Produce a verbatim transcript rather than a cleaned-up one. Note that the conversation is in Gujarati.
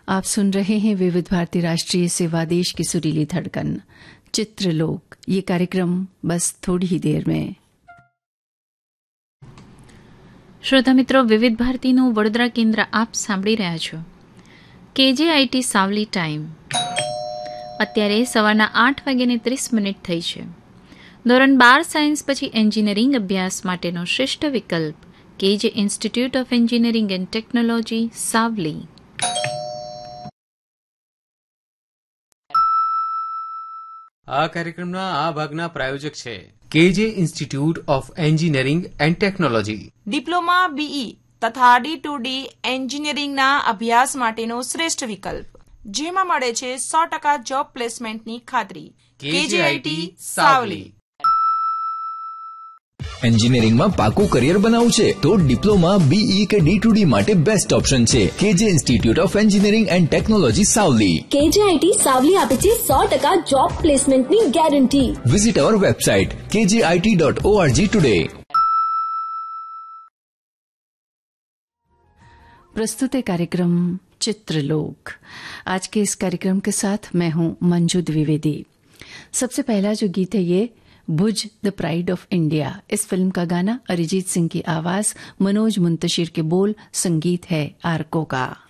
आप सुन रहे हैं विविध भारती राष्ट्रीय सेवा देश की सुरीली धड़कन चित्रलोक। ये कार्यक्रम बस थोड़ी ही देर में। શ્રોતા મિત્રો, વિવિધ ભારતીનું વડોદરા કેન્દ્ર આપ સાંભળી રહ્યા છો. કેજેઆઈટી સાવલી ટાઈમ અત્યારે સવારના આઠ વાગ્યાને ત્રીસ મિનિટ થઈ છે. ધોરણ બાર સાયન્સ પછી એન્જિનિયરિંગ અભ્યાસ માટેનો શ્રેષ્ઠ વિકલ્પ કેજે institute of engineering and technology Savli. આ કાર્યક્રમના આ ભાગના પ્રાયોજક છે કેજે institute of engineering and technology. Diploma BE તથા ડી ટુ ડી એન્જિનિયરિંગના અભ્યાસ માટેનો શ્રેષ્ઠ વિકલ્પ, જેમાં મળે છે સો ટકા જોબ પ્લેસમેન્ટની ખાતરી. કેજેઆઈટી સાવલી. એન્જિનિયરિંગમાં પાકું કરિયર બનાવવું છે તો ડિપ્લોમા બીઈ કે ડી ટુ ડી માટે બેસ્ટ ઓપ્શન છે કેજે institute of engineering and technology Savli. કેજેઆઈટી Savli આપે છે સો ટકા જોબ પ્લેસમેન્ટની ગેરંટી. વિઝિટ અવર વેબસાઇટ કેજેઆઈટી डॉट ओआरजी टुडे. प्रस्तुत है कार्यक्रम चित्रलोक. आज के इस कार्यक्रम के साथ मैं हूं मंजू द्विवेदी. सबसे पहला जो गीत है ये भुज द प्राइड ऑफ इंडिया. इस फिल्म का गाना अरिजीत सिंह की आवाज, मनोज मुंतशिर के बोल, संगीत है आरको का.